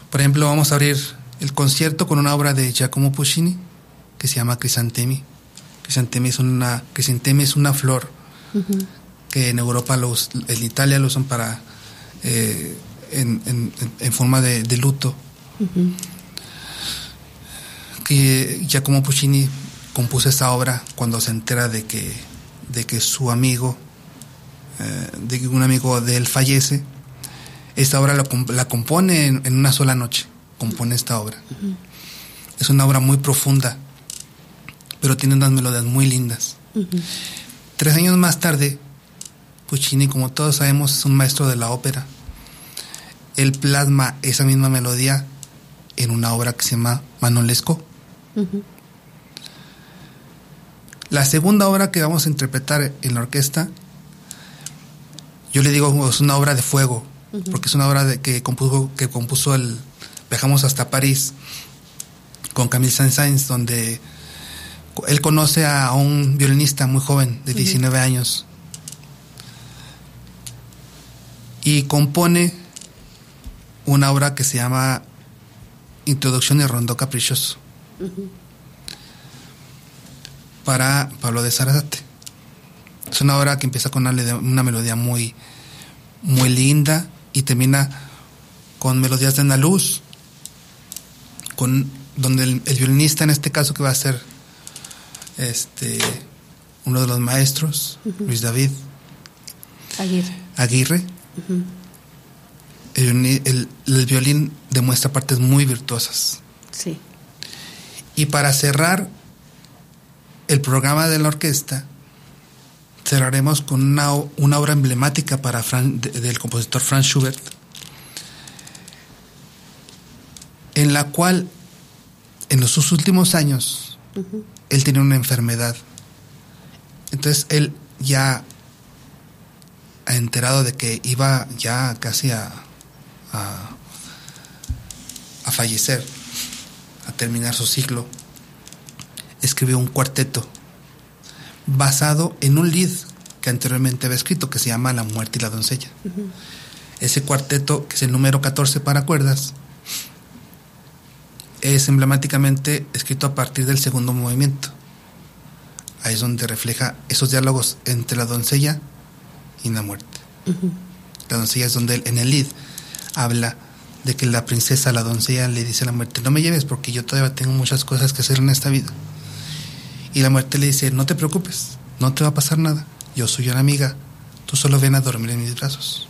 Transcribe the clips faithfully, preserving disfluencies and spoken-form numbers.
Por ejemplo, vamos a abrir el concierto con una obra de Giacomo Puccini que se llama Crisantemi. Crisantemi es una, Crisantemi es una flor uh-huh. que en Europa, los, en Italia lo usan para eh, en, en, en forma de, de luto. Uh-huh. Que Giacomo Puccini compuso esta obra cuando se entera de que, de que su amigo, eh, de que un amigo de él fallece. Esta obra la, la compone en, en una sola noche, compone esta obra. Uh-huh. Es una obra muy profunda, pero tiene unas melodías muy lindas. Uh-huh. Tres años más tarde, Puccini, como todos sabemos, es un maestro de la ópera. Él plasma esa misma melodía en una obra que se llama Manon Lescaut. Uh-huh. La segunda obra que vamos a interpretar en la orquesta, yo le digo es una obra de fuego, uh-huh. porque es una obra de, que compuso que compuso el viajamos hasta París con Camille Saint-Saëns, donde él conoce a un violinista muy joven de diecinueve uh-huh. años y compone una obra que se llama Introducción y Rondó Caprichoso uh-huh. para Pablo de Sarasate. Es una obra que empieza con una, una melodía muy muy linda y termina con melodías de andaluz, con donde el, el violinista, en este caso que va a ser este uno de los maestros, uh-huh. Luis David Aguirre, Aguirre. Uh-huh. el, el, el violín demuestra partes muy virtuosas. Sí. Y para cerrar el programa de la orquesta, cerraremos con una, una obra emblemática para Fran, de, del compositor Franz Schubert, en la cual en sus últimos años uh-huh. él tenía una enfermedad. Entonces él ya ha enterado de que iba ya casi a, a, a fallecer, a terminar su ciclo, escribió un cuarteto basado en un lied que anteriormente había escrito, que se llama La muerte y la doncella. Uh-huh. Ese cuarteto, que es el número catorce para cuerdas, es emblemáticamente escrito a partir del segundo movimiento. Ahí es donde refleja esos diálogos entre la doncella y la muerte. Uh-huh. La doncella es donde él, en el lied, habla de que la princesa, la doncella, le dice a la muerte: no me lleves porque yo todavía tengo muchas cosas que hacer en esta vida. Y la muerte le dice: no te preocupes, no te va a pasar nada, yo soy una amiga, tú solo ven a dormir en mis brazos.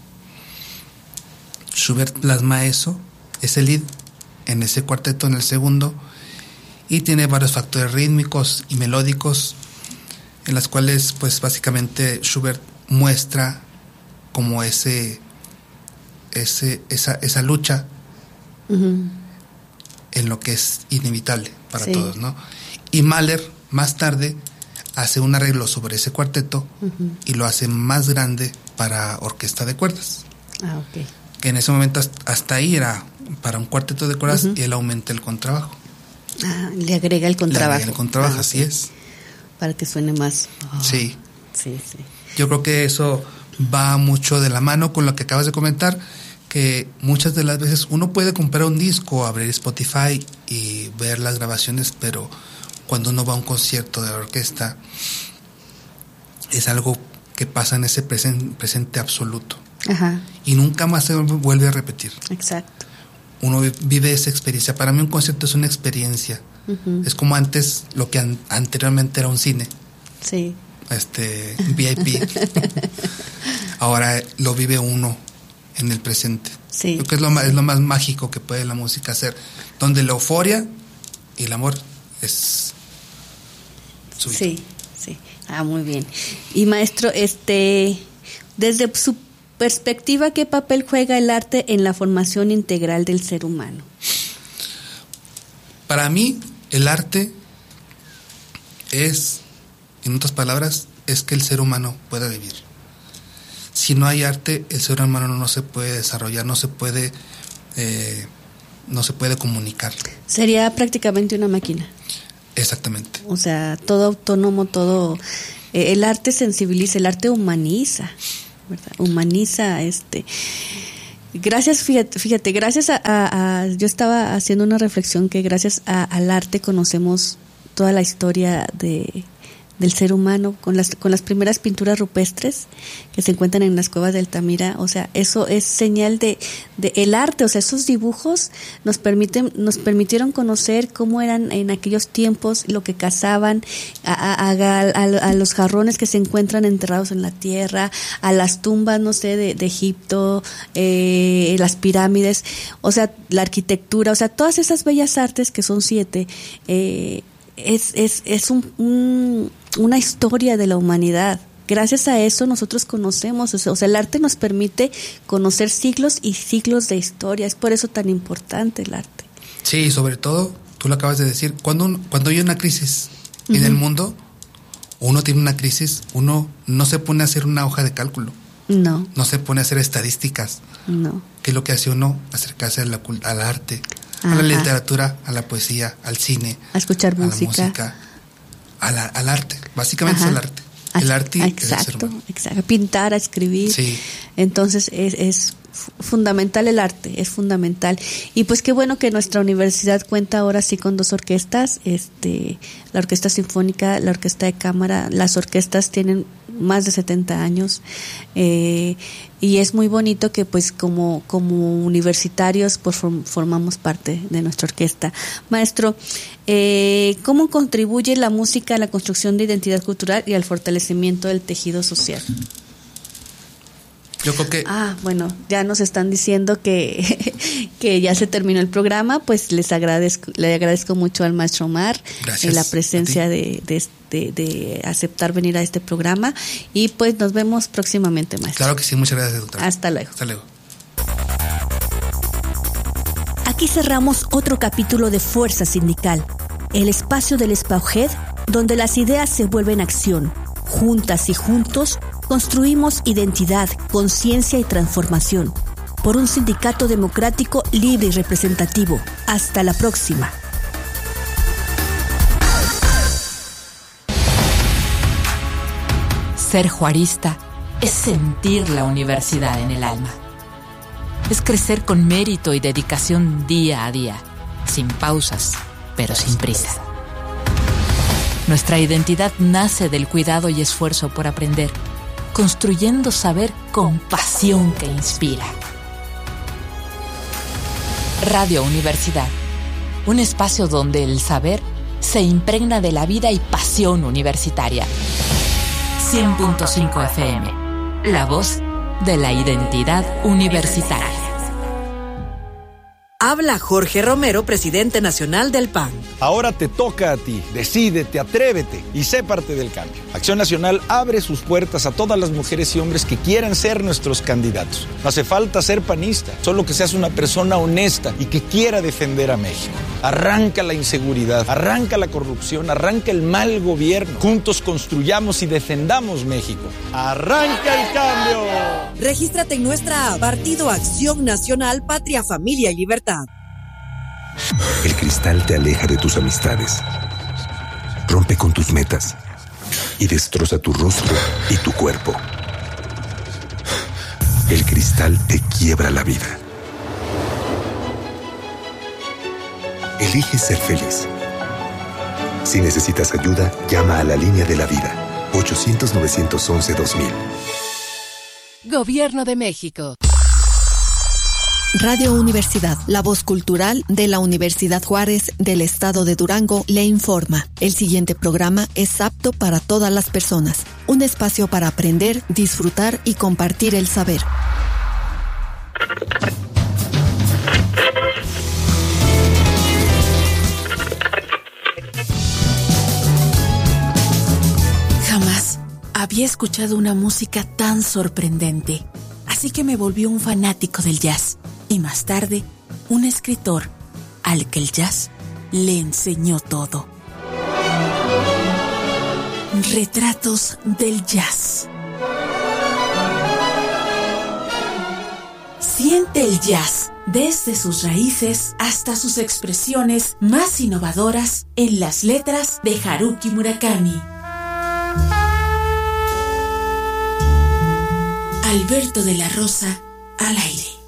Schubert plasma eso, ese lied, en ese cuarteto, en el segundo, y tiene varios factores rítmicos y melódicos en las cuales pues básicamente Schubert muestra como ese ese esa esa lucha uh-huh. en lo que es inevitable para sí. todos, ¿no? Y Mahler más tarde hace un arreglo sobre ese cuarteto uh-huh. y lo hace más grande para orquesta de cuerdas. Ah, okay. Que en ese momento hasta ahí era para un cuarteto de cuerdas uh-huh. y él aumenta el contrabajo. Ah, le agrega el contrabajo. Le agrega el contrabajo, ah, así okay. es. Para que suene más. Oh. Sí. Sí, sí. Yo creo que eso va mucho de la mano con lo que acabas de comentar, que muchas de las veces uno puede comprar un disco, abrir Spotify y ver las grabaciones, pero cuando uno va a un concierto de la orquesta es algo que pasa en ese presente, presente absoluto. Ajá. Y nunca más se vuelve a repetir. Exacto. Uno vive esa experiencia. Para mí un concierto es una experiencia. Uh-huh. Es como antes, lo que an- anteriormente era un cine. Sí. Este, V I P. Ahora lo vive uno en el presente. Sí. Creo que es lo, más, es lo más mágico que puede la música hacer. Donde la euforia y el amor es suyo. Sí, sí. Ah, muy bien. Y maestro, este, desde su perspectiva, ¿qué papel juega el arte en la formación integral del ser humano? Para mí, el arte es, en otras palabras, es que el ser humano pueda vivir. Si no hay arte, el ser humano no se puede desarrollar, no se puede, eh, no se puede comunicar. Sería prácticamente una máquina. Exactamente. O sea, todo autónomo, todo. Eh, el arte sensibiliza, el arte humaniza. ¿Verdad? Humaniza este Gracias, fíjate, fíjate gracias a, a, a, yo estaba haciendo una reflexión que gracias a, al arte conocemos toda la historia de del ser humano con las con las primeras pinturas rupestres que se encuentran en las cuevas de Altamira. O sea, eso es señal de, de el arte. O sea, esos dibujos nos permiten nos permitieron conocer cómo eran en aquellos tiempos, lo que cazaban, a, a, a, a, a los jarrones que se encuentran enterrados en la tierra, a las tumbas, no sé, de, de Egipto, eh, las pirámides, o sea, la arquitectura, o sea, todas esas bellas artes que son siete, eh, es es es un, un una historia de la humanidad. Gracias a eso nosotros conocemos, o sea, o sea, el arte nos permite conocer siglos y siglos de historia. Es por eso tan importante el arte. Sí, sobre todo, tú lo acabas de decir, cuando un, cuando hay una crisis uh-huh. en el mundo, uno tiene una crisis, uno no se pone a hacer una hoja de cálculo. No. No se pone a hacer estadísticas. No. ¿Qué es lo que hace uno? Acercarse a la, al arte, Ajá. a la literatura, a la poesía, al cine, a escuchar a música. la música, a la, al arte. Básicamente Ajá. es el arte. El arte y exacto, el ser humano. Exacto. Pintar, a escribir. Sí. Entonces es, es fundamental el arte, es fundamental. Y pues qué bueno que nuestra universidad cuenta ahora sí con dos orquestas, este, la Orquesta Sinfónica, la Orquesta de Cámara. Las orquestas tienen más de setenta años, eh, y es muy bonito que pues como como universitarios pues form, formamos parte de nuestra orquesta. Maestro, eh, ¿cómo contribuye la música a la construcción de identidad cultural y al fortalecimiento del tejido social? Yo creo que... Ah, bueno, ya nos están diciendo que, que ya se terminó el programa, pues les agradezco, le agradezco mucho al maestro Omar en la presencia de, de, de, de aceptar venir a este programa, y pues nos vemos próximamente, maestro. Claro que sí, muchas gracias, doctora. Hasta luego. Hasta luego. Aquí cerramos otro capítulo de Fuerza Sindical, el espacio del SPAUJED, donde las ideas se vuelven acción. Juntas y juntos construimos identidad, conciencia y transformación por un sindicato democrático, libre y representativo. Hasta la próxima. Ser juarista es sentir la universidad en el alma. Es crecer con mérito y dedicación día a día, sin pausas, pero sin prisa. Nuestra identidad nace del cuidado y esfuerzo por aprender, construyendo saber con pasión que inspira. Radio Universidad, un espacio donde el saber se impregna de la vida y pasión universitaria. cien punto cinco F M, la voz de la identidad universitaria. Habla Jorge Romero, presidente nacional del P A N. Ahora te toca a ti. Decídete, atrévete y sé parte del cambio. Acción Nacional abre sus puertas a todas las mujeres y hombres que quieran ser nuestros candidatos. No hace falta ser panista, solo que seas una persona honesta y que quiera defender a México. Arranca la inseguridad, arranca la corrupción, arranca el mal gobierno. Juntos construyamos y defendamos México. ¡Arranca el cambio! Regístrate en nuestra app, Partido Acción Nacional, Patria, Familia y Libertad. El cristal te aleja de tus amistades, rompe con tus metas y destroza tu rostro y tu cuerpo. El cristal te quiebra la vida. Elige ser feliz. Si necesitas ayuda, llama a la línea de la vida, ochocientos, novecientos once, dos mil. Gobierno de México. Radio Universidad, la voz cultural de la Universidad Juárez del Estado de Durango, le informa. El siguiente programa es apto para todas las personas. Un espacio para aprender, disfrutar y compartir el saber. Jamás había escuchado una música tan sorprendente, así que me volví un fanático del jazz. Y más tarde, un escritor al que el jazz le enseñó todo. Retratos del jazz. Siente el jazz desde sus raíces hasta sus expresiones más innovadoras en las letras de Haruki Murakami. Alberto de la Rosa, al aire.